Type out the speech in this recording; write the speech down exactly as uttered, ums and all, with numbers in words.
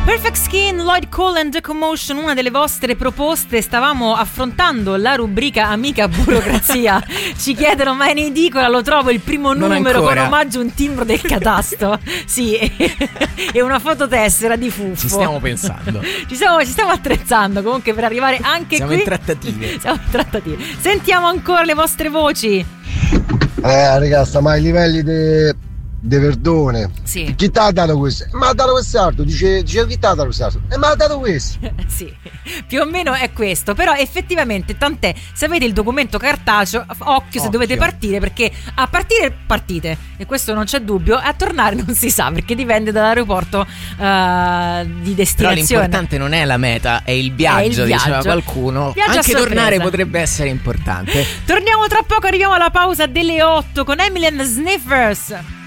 Perfect Skin, Lloyd Cole and The Commotion, una delle vostre proposte. Stavamo affrontando la rubrica Amica Burocrazia. Ci chiedono, ma in edicola lo trovo il primo Non numero ancora. con omaggio un timbro del catasto? Sì, e una fototessera di Fuffo. Ci stiamo pensando. Ci stiamo, ci stiamo attrezzando comunque per arrivare anche Siamo qui. in trattative. Siamo in trattative. Sentiamo ancora le vostre voci. Eh ragazzi, ma ai livelli di De Verdone, sì. Chi ti ha dato questo? Ma ha dato quest'altro, dice, dice chi ti ha dato quest'altro? E eh, ma ha dato questo. Sì, più o meno è questo. Però effettivamente, tant'è, se avete il documento cartaceo, occhio, occhio se dovete partire, perché a partire partite, e questo non c'è dubbio, a tornare non si sa, perché dipende dall'aeroporto uh, di destinazione. Però l'importante non è la meta, è il viaggio, è il viaggio. diceva qualcuno. Viaggio Anche a tornare sorpresa. potrebbe essere importante. Torniamo tra poco, arriviamo alla pausa delle otto con Emily and the Sniffers.